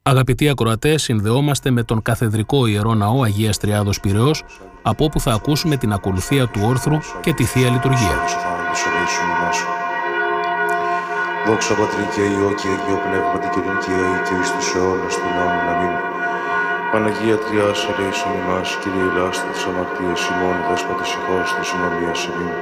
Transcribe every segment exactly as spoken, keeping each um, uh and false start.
Αγαπητοί ακροατές, συνδεόμαστε με τον Καθεδρικό Ιερό Ναό Αγίας Τριάδος Πειραιώς, από όπου θα ακούσουμε την ακολουθία του όρθρου και τη Θεία Λειτουργία. Δόξα Πατρί και Υιό και Αγίο Πνεύματι και νυν και αεί και εις τους αιώνας των αιώνων. Αμήν. Παναγία Τριάς, ελέησον ημάς, Κύριε ελάστε τις αμαρτίες ημών, Δέσποτε συγχώρεστε της ομαλίας ημών.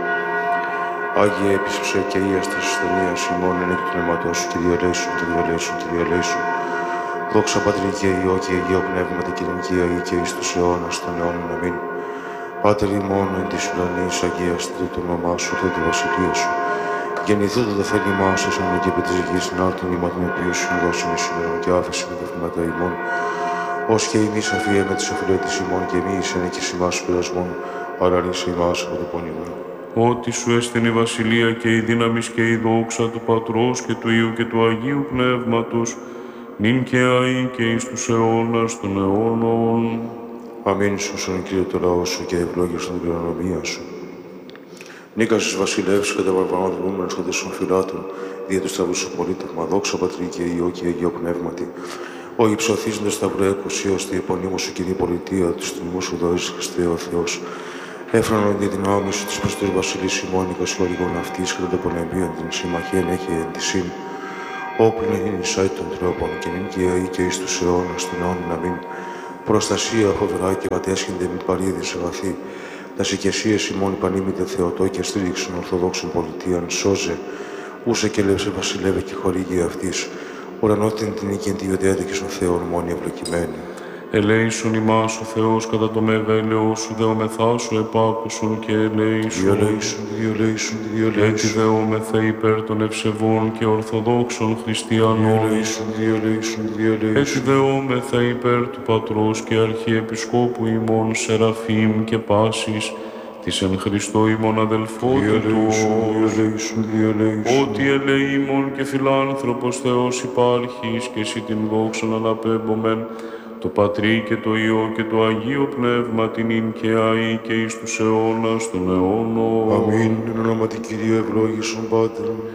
Άγιε επίσυψε και Υιάς της ασθενείας ημών, εν εκ του πνεύματός σου, Κύριε ελέησον, Κύριε ελέησον, Κύριε ελέησον. Δόξα Πατρί και Υιό και Αγίο Πνεύματι και νυν και αεί και εις τους αιώνας των αιώνων. Αμήν. Πάτερ ημών εν της ουρανής, αγίαστητε το όνομά σου, ορθέ τη βασιλεία σου. Γεννηθούνται το θέλημά σου, σαν και επί της γης, να έρθουν νήμα την οποία σου δώσουμε σήμερα και άφεση με τα θύματα ημών. Ως και εμείς αφιέ με τις αφιλέτης ημών και εμείς εν εκείς ημάς πειρασμών, παραλύσε ημάς από το πόνιμο. Ότι σου έστειν η βασιλεία και η δύναμις και η δόξα του Πατρός και του Υιού και του Αγίου Πνεύματος, νυν και αεί και εις τους αιώνας των αιώνων. Αμήν. Σώσον Κύριε το λαό σου και ευλόγησον την κληρονομία σου. Νίκας εις βασιλεύς κατά παραπαναδρούμενος κατά των φυλάτων, δια του σταυρού σου πολίτευμα, δόξα Πατρί και Υιό και Αγίο Πνεύματι. Ο υψωθήσαντες σταυρέ εκουσίως, τη επωνύμου σου Κύριε πολιτεία, του τιμού σου δώσεις Χριστέ ο Θεός. Έφρανον τη δυνάμει σου της προστούς βασιλής ημώνικας χωρικών αυτής, κατά το πολεμίον την συμμαχίαν έχει εν τη σύν. Όπλην εν εισάι των τρόπων, και νυν και αεί και εις τους αιώνας των αιώνων. Αμήν. Προστασία φοβερά και πατέσχυνται μη παρήδη σε βαθύ. Τας οικεσίες ημών πανήμητε Θεοτό και στήριξον Ορθοδόξων πολιτείαν, σώζε, ούσε και λέψε βασιλεύε και χορήγη αυτής, ουρανότην την οίκην τη ιδιαίτερη και στον Θεόν μόνη ευλογημένη. Ελέησον ημάς ο Θεός κατά το μέγα ελαιό σου, δεομεθά σου επάκουσον και ελέησον. Διολέησον, διολέησον, διολέησον. Έτσι δεόμεθα υπέρ των ευσεβών και ορθοδόξων χριστιανών. Διολέησον, διολέησον, διολέησον. Έτσι δεόμεθα υπέρ του Πατρός και Αρχιεπισκόπου ημών Σεραφείμ και Πάσης, της εν Χριστώ ημών αδελφότητος, ότι ελεήμων και φιλάνθρωπος Θεός υπάρχεις και εσύ την δόξαν αναπέμπομεν, το Πατρί και το Υιό και το Αγίο Πνεύμα την ειν και αεί και εις τους αιώνας των αιώνων. Αμήν. Εν ονόματι Κυρίου ευλόγησον Πάτερ.